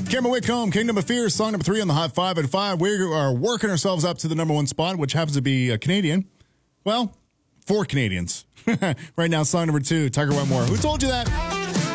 Cameron Whitcomb, Kingdom of Fear, song number 3 on the Hot 5 at 5. We are working ourselves up to the number 1 spot, which happens to be a Canadian. Well, 4 Canadians. Right now, song number 2, Tiger Wetmore. Who told you that?